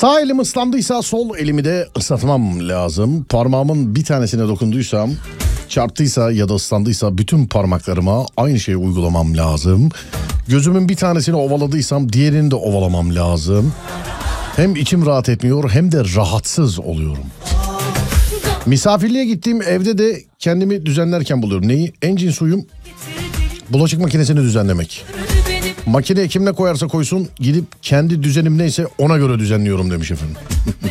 Sağ elim ıslandıysa sol elimi de ıslatmam lazım. Parmağımın bir tanesine dokunduysam, çarptıysa ya da ıslandıysa bütün parmaklarıma aynı şeyi uygulamam lazım. Gözümün bir tanesini ovaladıysam diğerini de ovalamam lazım. Hem içim rahat etmiyor hem de rahatsız oluyorum. Misafirliğe gittiğim evde de kendimi düzenlerken buluyorum. Neyi? En cins huyum bulaşık makinesini düzenlemek. Makineye kim ne koyarsa koysun gidip kendi düzenim neyse ona göre düzenliyorum demiş efendim.